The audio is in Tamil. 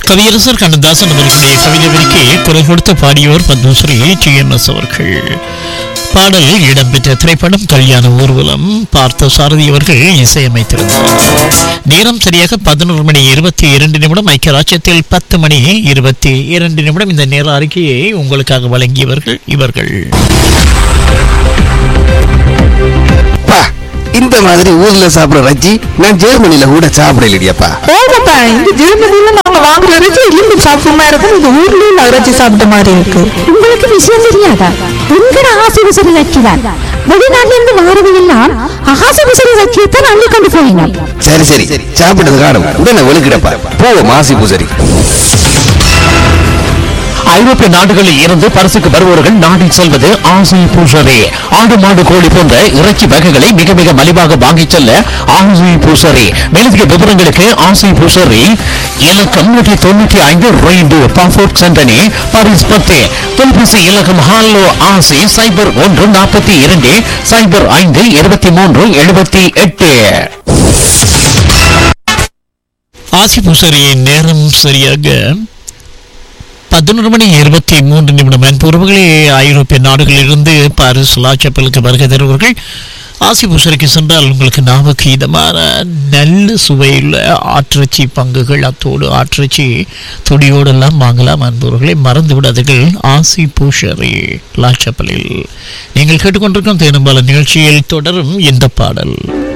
கவியரசர் கண்ணதாசன் அவர்களுடைய கவிதை வரிக்கு குரல் கொடுத்து பாடியோர் பத்மஸ்ரீ TMS அவர்கள். பாடல் இடம்பெற்ற திரைப்படம் கல்யாண ஊர்வலம். பார்த்த சாரதி அவர்கள் இசையமைத்திருந்தார். நேரம் சரியாக 11:22 ஐக்கிய ராஜ்யத்தில் 10:22 இந்த நேர அறிக்கையை உங்களுக்காக வழங்கியவர்கள் இவர்கள். இந்த மாதிரி ஊர்ல சாப்பிடுற ரஜ்ஜி நான் ஜெர்மனில கூட சாப்பிடலையப்பா. ஓகேப்பா, இந்த ஜெர்மனில நாங்க வாங்குற ரஜ்ஜி எலும்பு சாப்பிட்ட இருக்கும். இந்த ஊர்லயும் ரஜ்ஜி சாப்பிட்ட மாதிரி இருக்கு. உங்களுக்கு விஷயம் தெரியாதா? எங்கட ஆசிபுசரி ரஜ்ஜிதான் வெளிநாட்டுல இருந்து வாரவையெல்லாம் ஆசிபுசரி ரஜ்ஜியத்தான் அள்ளி கொண்டு போயினான். சரி சரி சாப்பிட்டது காணும் உடனே ஒழுக்கிடப்பா. போவோம் ஆசிபுசரி. ஐரோப்பிய நாடுகளில் இருந்து பரிசுக்கு வருபவர்கள் நாடி செல்வது ஆசை பூசரே. ஆடு மாடு கோழி போன்ற இறைச்சி வகைகளை மிக மிக மலிவாக வாங்கிச் செல்ல ஆசை பூசரே. மேலதிக விவரங்களுக்கு ஆசை பூசரே இலக்கம் 195 ரெய்டு பாஃபோர்ட் சென்டனி பாரிஸ் 10. தொலைபேசி இலக்கம் ஹாலோ ஆசை 0142 05 23 78. ஆசி பூசரியின் நேரம் சரியாக 11:23 அன்புறவுகளே. ஐரோப்பிய நாடுகளிலிருந்து பாரிஸ் லாச்சப்பலுக்கு வருகை தருவர்கள் ஆசி பூசரிக்கு சென்றால் உங்களுக்கு நாவுக்கு இதமான நல்ல சுவையுள்ள ஆட்டிறைச்சி பங்குகள், அத்தோடு ஆட்டிறைச்சி தொடியோடெல்லாம் வாங்கலாம். அன்புறவுகளை மறந்து விடாதீர்கள். ஆசி பூசரி லாச்சப்பலில் நீங்கள் கேட்டுக்கொண்டிருக்கும் தேனும்பால நிகழ்ச்சியில் தொடரும் இந்த பாடல்.